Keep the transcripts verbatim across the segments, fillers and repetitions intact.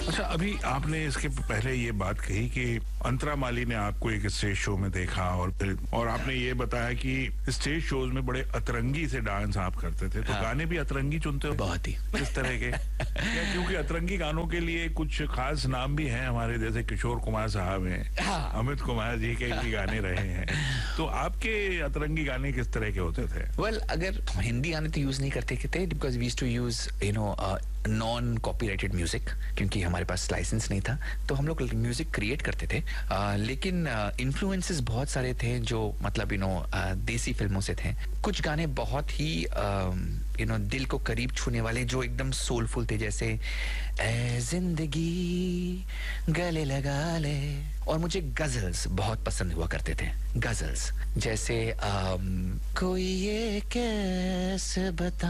अच्छा, अभी आपने इसके पहले ये बात कही कि अंतरा माली ने आपको एक स्टेज शो में देखा और फिर और आपने ये बताया कि स्टेज शोज में बड़े अतरंगी से डांस आप करते थे, तो हाँ। गाने भी अतरंगी चुनते हो? बहुत ही। किस तरह के? क्या क्योंकि अतरंगी गानों के लिए कुछ खास नाम भी हैं हमारे, जैसे किशोर कुमार साहब हैं, हाँ। अमित कुमार जी के भी गाने रहे हैं, तो आपके अतरंगी गाने किस तरह के होते थे? वेल well, अगर हिंदी गाने तो यूज नहीं करते थे, because we used to use you know non copyrighted music, क्योंकि हमारे पास लाइसेंस नहीं था, तो हम लोग म्यूजिक क्रिएट करते थे। uh, लेकिन इन्फ्लुएंसेस uh, बहुत सारे थे जो मतलब यू नो देसी फिल्मों से थे। कुछ गाने बहुत ही यू नो दिल को करीब छूने वाले, जो एकदम सोलफुल थे, जैसे ए जिंदगी गले लगा ले। और मुझे गजल्स बहुत पसंद हुआ करते थे। गजल्स जैसे um, कोई ये कैसे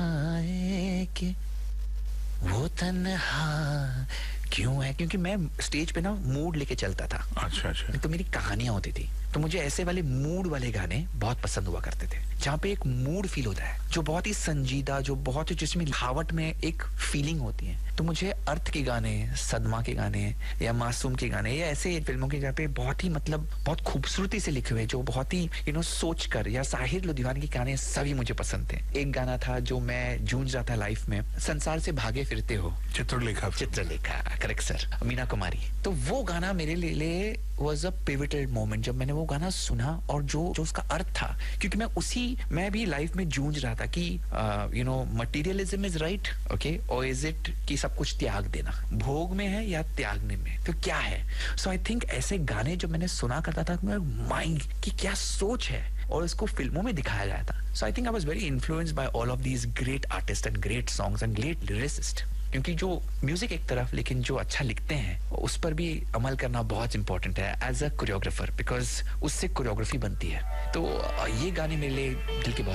बताए कि वो तन्हा क्यों है, क्योंकि मैं स्टेज पे ना मूड लेके चलता था। अच्छा अच्छा। तो मेरी कहानियां होती थी, तो मुझे ऐसे वाले मूड वाले गाने बहुत पसंद हुआ करते थे, जहाँ पे एक मूड फील होता है, जो बहुत ही संजीदा, जो बहुत ही जिसमें लिखावट में एक फीलिंग होती है। तो मुझे अर्थ के गाने, सदमा के गाने या मासूम के गाने या ऐसे फिल्मों के गाने पे बहुत ही मतलब बहुत खूबसूरती से लिखे हुए, जो बहुत ही यू नो सोच कर, या साहिर लुधियानवी के गाने सभी मुझे पसंद थे। एक गाना था जो मैं जूझ रहा था लाइफ में, संसार से भागे फिरते हो, चित्रलेखा। Chitralekha, correct sir, Meena Kumari. तो वो गाना मेरे लिए वाज अ पिवटल मोमेंट, जब मैंने वो गाना सुना और जो जो उसका अर्थ था, क्योंकि मैं उसी मैं भी लाइफ में जूझ रहा था कि you know materialism is right, okay, और इज इट कि सब कुछ त्याग देना, भोग में है या त्यागने में, तो क्या है। सो आई थिंक ऐसे गाने जो मैंने सुना करता था, माइंड की क्या सोच है, और इसको फिल्मों में दिखाया गया था। सो I think I was very influenced by all of these great artist and great songs and great lyricist. क्योंकि जो म्यूजिक एक तरफ, लेकिन जो अच्छा लिखते हैं उस पर भी अमल करना बहुत इंपॉर्टेंट है एज अ कोरियोग्राफर, बिकॉज उससे कोरियोग्राफी बनती है। तो ये गाने मेरे लिए दिल के बहुत